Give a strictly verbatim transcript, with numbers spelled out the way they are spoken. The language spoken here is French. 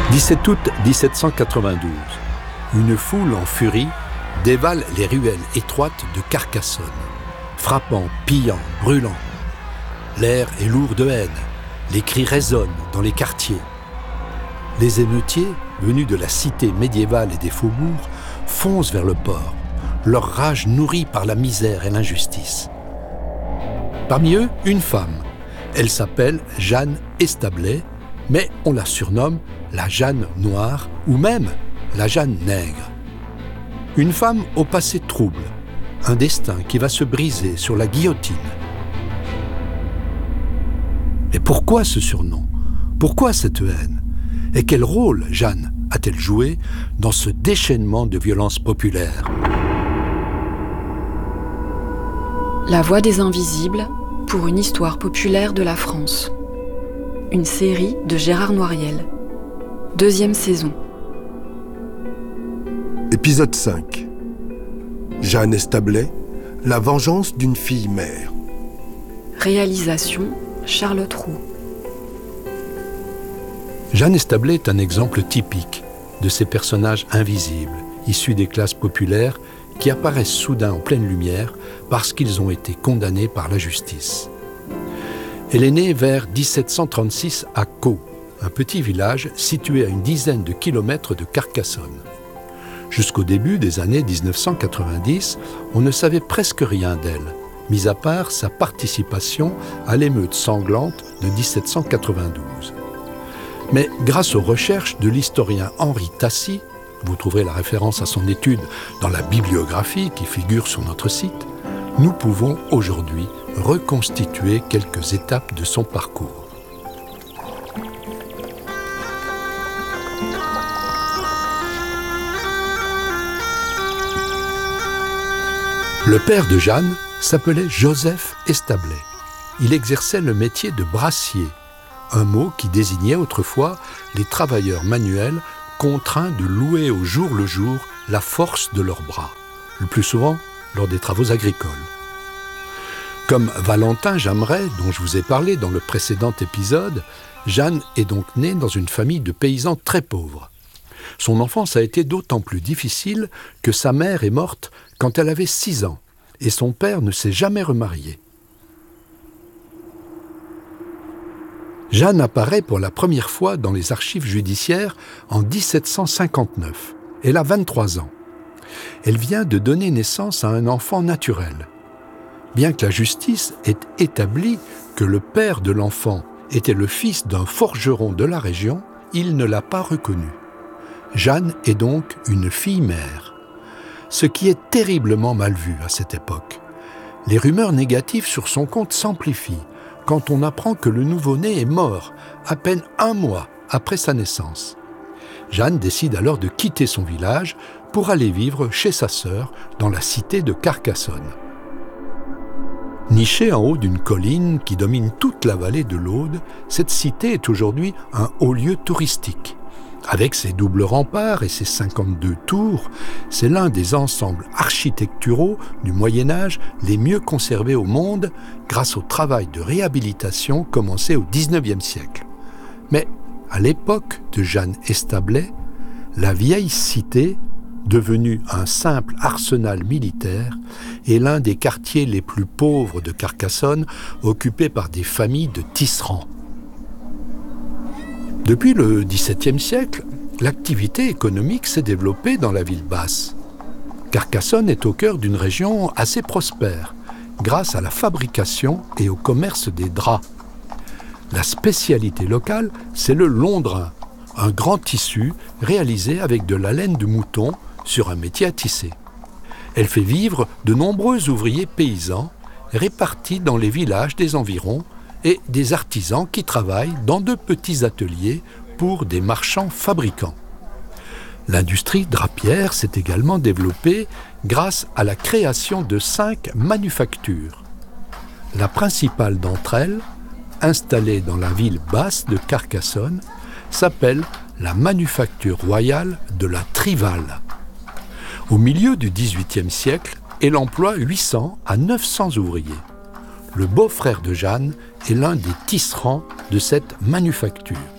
dix-sept août dix-sept cent quatre-vingt-douze. Une foule en furie dévale les ruelles étroites de Carcassonne, frappant, pillant, brûlant. L'air est lourd de haine, les cris résonnent dans les quartiers. Les émeutiers, venus de la cité médiévale et des faubourgs, foncent vers le port, leur rage nourrie par la misère et l'injustice. Parmi eux, une femme. Elle s'appelle Jeanne Establet, mais on la surnomme la Jeanne Noire ou même la Jeanne Nègre. Une femme au passé trouble, un destin qui va se briser sur la guillotine. Mais pourquoi ce surnom? Pourquoi cette haine? Et quel rôle Jeanne a-t-elle joué dans ce déchaînement de violence populaire? La Voix des Invisibles pour une histoire populaire de la France. Une série de Gérard Noiriel. Deuxième saison. Épisode cinq. Jeanne Establet, la vengeance d'une fille mère. Réalisation Charlotte Roux. Jeanne Establet est un exemple typique de ces personnages invisibles, issus des classes populaires, qui apparaissent soudain en pleine lumière parce qu'ils ont été condamnés par la justice. Elle est née vers dix-sept cent trente-six à Caux, un petit village situé à une dizaine de kilomètres de Carcassonne. Jusqu'au début des années dix-neuf cent quatre-vingt-dix, on ne savait presque rien d'elle, mis à part sa participation à l'émeute sanglante de dix-sept cent quatre-vingt-douze. Mais grâce aux recherches de l'historien Henri Tassi, vous trouverez la référence à son étude dans la bibliographie qui figure sur notre site, nous pouvons aujourd'hui reconstituer quelques étapes de son parcours. Le père de Jeanne s'appelait Joseph Establet. Il exerçait le métier de brassier, un mot qui désignait autrefois les travailleurs manuels contraints de louer au jour le jour la force de leurs bras, le plus souvent lors des travaux agricoles. Comme Valentin Jameret, dont je vous ai parlé dans le précédent épisode, Jeanne est donc née dans une famille de paysans très pauvres. Son enfance a été d'autant plus difficile que sa mère est morte quand elle avait six ans et son père ne s'est jamais remarié. Jeanne apparaît pour la première fois dans les archives judiciaires en dix-sept cent cinquante-neuf. Elle a vingt-trois ans. Elle vient de donner naissance à un enfant naturel. Bien que la justice ait établi que le père de l'enfant était le fils d'un forgeron de la région, il ne l'a pas reconnu. Jeanne est donc une fille-mère, ce qui est terriblement mal vu à cette époque. Les rumeurs négatives sur son compte s'amplifient quand on apprend que le nouveau-né est mort à peine un mois après sa naissance. Jeanne décide alors de quitter son village pour aller vivre chez sa sœur dans la cité de Carcassonne. Nichée en haut d'une colline qui domine toute la vallée de l'Aude, cette cité est aujourd'hui un haut lieu touristique. Avec ses doubles remparts et ses cinquante-deux tours, c'est l'un des ensembles architecturaux du Moyen-Âge les mieux conservés au monde grâce au travail de réhabilitation commencé au dix-neuvième siècle. Mais à l'époque de Jeanne Establet, la vieille cité, devenue un simple arsenal militaire, est l'un des quartiers les plus pauvres de Carcassonne, occupé par des familles de tisserands. Depuis le dix-septième siècle, l'activité économique s'est développée dans la ville basse. Carcassonne est au cœur d'une région assez prospère, grâce à la fabrication et au commerce des draps. La spécialité locale, c'est le londrin, un grand tissu réalisé avec de la laine de mouton sur un métier à tisser. Elle fait vivre de nombreux ouvriers paysans répartis dans les villages des environs et des artisans qui travaillent dans de petits ateliers pour des marchands fabricants. L'industrie drapière s'est également développée grâce à la création de cinq manufactures. La principale d'entre elles, installée dans la ville basse de Carcassonne, s'appelle la Manufacture royale de la Trival. Au milieu du dix-huitième siècle, elle emploie huit cents à neuf cents ouvriers. Le beau-frère de Jeanne est l'un des tisserands de cette manufacture.